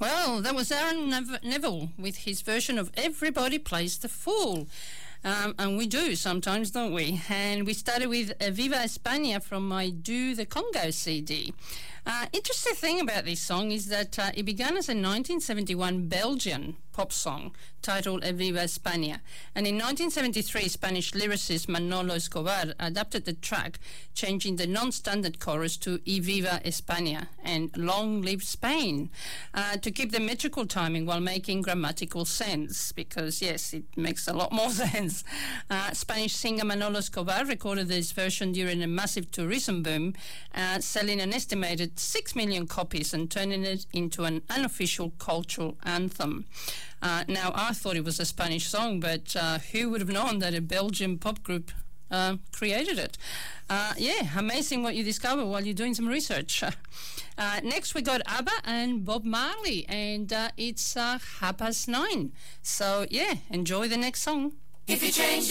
Well, that was Aaron Neville with his version of Everybody Plays the Fool. And we do sometimes, don't we? And we started with Viva España from my Do the Congo CD. Interesting thing about this song is that it began as a 1971 Belgian pop song titled Viva España. And in 1973, Spanish lyricist Manolo Escobar adapted the track, changing the non-standard chorus to Y Viva España and Long Live Spain to keep the metrical timing while making grammatical sense, because, yes, it makes a lot more sense. Spanish singer Manolo Escobar recorded this version during a massive tourism boom, selling an estimated 6 million copies and turning it into an unofficial cultural anthem. Now, I thought it was a Spanish song, but who would have known that a Belgian pop group created it? Yeah, amazing what you discover while you're doing some research. Next, we got ABBA and Bob Marley, and it's 9:30. So, yeah, enjoy the next song. If you change